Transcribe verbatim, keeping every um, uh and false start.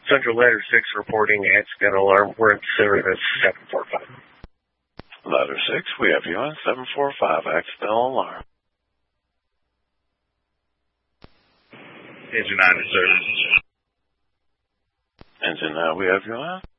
Central Ladder six reporting accident alarm. We're at service seven four five. Ladder six, we have you on seven four five, accidental alarm. Engine nine to service. Engine nine, we have you on.